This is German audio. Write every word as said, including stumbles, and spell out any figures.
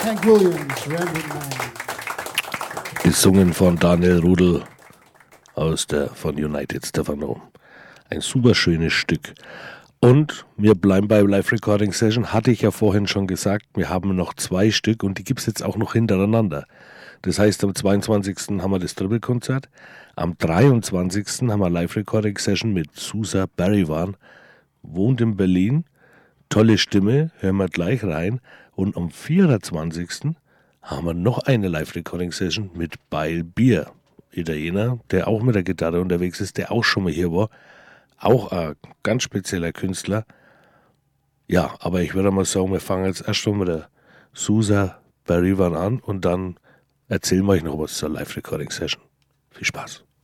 Hank Williams, Random Man. Gesungen von Daniel Rudel aus der von United Stefano. Ein super schönes Stück. Und wir bleiben bei Live Recording Session. Hatte ich ja vorhin schon gesagt, wir haben noch zwei Stück und die gibt es jetzt auch noch hintereinander. Das heißt, am zweiundzwanzigsten haben wir das Triple-Konzert. Am dreiundzwanzigsten haben wir Live Recording Session mit Sousa Barivan. Wohnt in Berlin. Tolle Stimme, hören wir gleich rein. Und am vierundzwanzigsten haben wir noch eine Live Recording Session mit Beil Bier. Italiener, der auch mit der Gitarre unterwegs ist, der auch schon mal hier war. Auch ein ganz spezieller Künstler. Ja, aber ich würde mal sagen, wir fangen jetzt erst mal mit der Sousa Barivan an und dann erzählen wir euch noch was zur Live Recording Session. Viel Spaß.